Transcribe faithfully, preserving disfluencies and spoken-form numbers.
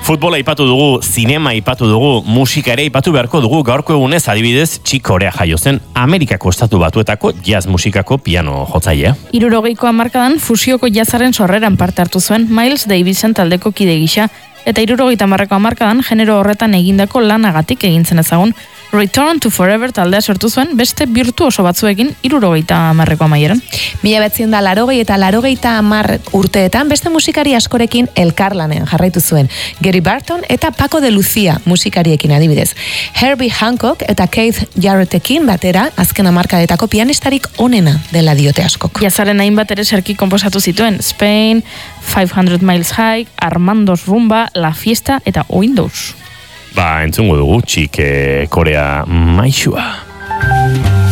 Futbola ipatu dugu, zinema ipatu dugu, musika ere ipatu beharko dugu gaurko egunez adibidez Chick Corea jaio zen Amerikako estatu batuetako jazz musikako piano jotzailea. Hirurogeiko hamarkadan fusioko jazzaren sorreran parte hartu zuen Miles Davisen taldeko kide gisa, eta hirurogeita hamarreko hamarkadan genero horretan egindako lanagatik egin zen ezagun. Return to Forever taldea sortu zuen beste virtuoso batzuekin hirurogeita hamarreko amaieran. Mila behatzen da larogei eta larogeita hamar urteetan beste musikari askorekin elkarlanean jarraitu zuen. Gary Barton eta Paco de Lucia musikariekin adibidez. Herbie Hancock eta Keith Jarrettekin batera azken hamarkadetako pianistarik onena dela diote askok. Jazzaren hainbat ere serki konposatu zituen. Spain, five hundred Miles High, Armando's Rumba, La Fiesta eta Windows. Ba, entzungo dugu, Chick Corea maixua.